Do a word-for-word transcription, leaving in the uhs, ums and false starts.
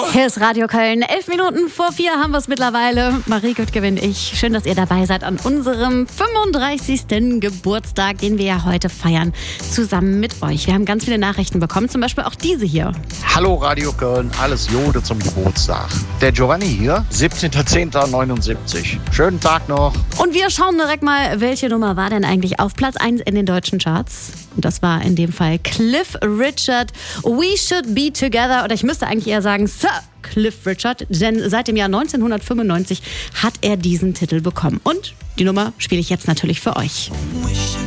Hier ist Radio Köln. Elf Minuten vor vier haben wir es mittlerweile. Marie Güttke bin ich. Schön, dass ihr dabei seid an unserem fünfunddreißigsten Geburtstag, den wir ja heute feiern, zusammen mit euch. Wir haben ganz viele Nachrichten bekommen, zum Beispiel auch diese hier. Hallo Radio Köln, alles Jode zum Geburtstag. Der Giovanni hier, siebzehnter zehnter neunundsiebzig. Schönen Tag noch. Und wir schauen direkt mal, welche Nummer war denn eigentlich auf Platz eins in den deutschen Charts? Und das war in dem Fall Cliff Richard, We Should Be Together. Oder ich müsste eigentlich eher sagen Sir Cliff Richard, denn seit dem Jahr neunzehnhundertfünfundneunzig hat er diesen Titel bekommen. Und die Nummer spiele ich jetzt natürlich für euch.